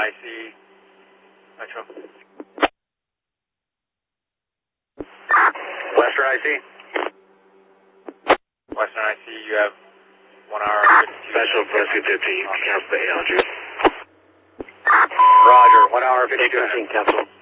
IC, Metro. Western IC. Western IC, you have 1 hour. Special Rescue 15, cancel the ALG. Roger, 1 hour 52 minutes. Cancel.